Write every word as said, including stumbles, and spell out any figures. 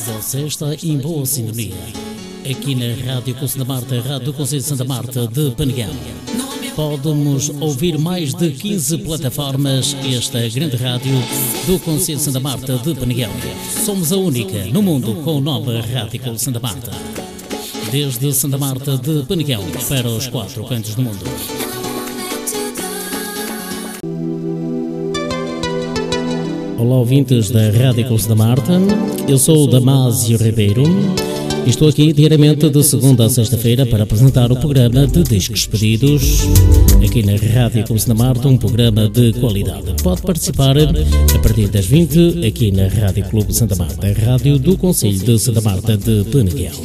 Você está em boa sintonia. Aqui na Rádio Clube Santa Marta, Rádio do Conselho de Santa Marta de Peneguão. Podemos ouvir mais de quinze plataformas. Esta grande rádio do Conselho de Santa Marta de Peneguão. Somos a única no mundo com o nome Rádio Clube Santa Marta. Desde Santa Marta de Peneguão para os quatro cantos do mundo. Olá, ouvintes da Rádio Clube Santa Marta. Eu sou o Damásio Ribeiro e estou aqui diariamente de segunda a sexta-feira para apresentar o programa de Discos Pedidos aqui na Rádio Clube Santa Marta, um programa de qualidade. Pode participar a partir das vinte aqui na Rádio Clube Santa Marta, a rádio do Conselho de Santa Marta de Peneguão.